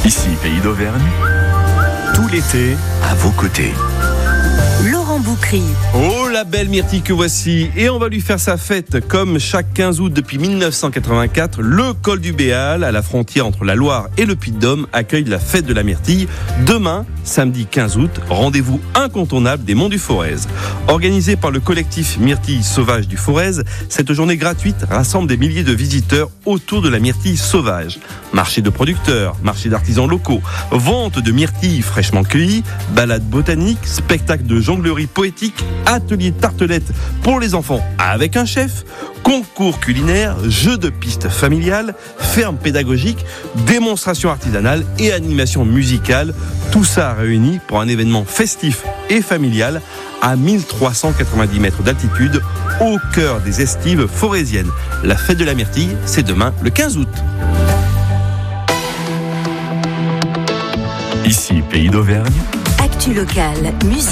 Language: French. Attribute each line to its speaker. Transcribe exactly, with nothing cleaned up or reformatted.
Speaker 1: Ici, Pays d'Auvergne, tout l'été à vos côtés.
Speaker 2: Laurent Boucry.
Speaker 3: Oh, la belle myrtille que voici. Et on va lui faire sa fête. Comme chaque quinze août depuis mille neuf cent quatre-vingt-quatre, le col du Béal, à la frontière entre la Loire et le Puy-de-Dôme, accueille la fête de la myrtille. Demain, samedi quinze août, rendez-vous incontournable des Monts du Forez. Organisée par le collectif Myrtille Sauvage du Forez, cette journée gratuite rassemble des milliers de visiteurs autour de la myrtille sauvage. Marché de producteurs, marché d'artisans locaux, vente de myrtilles fraîchement cueillies, balades botaniques, spectacle de jonglerie poétique, atelier de tartelettes pour les enfants avec un chef, concours culinaire, jeux de pistes familiales, ferme pédagogique, démonstration artisanale et animation musicale. Tout ça réuni pour un événement festif et familial à mille trois cent quatre-vingt-dix mètres d'altitude au cœur des estives forésiennes. La fête de la myrtille, c'est demain le quinze août.
Speaker 1: Ici, Pays d'Auvergne.
Speaker 2: Actu locale, musique.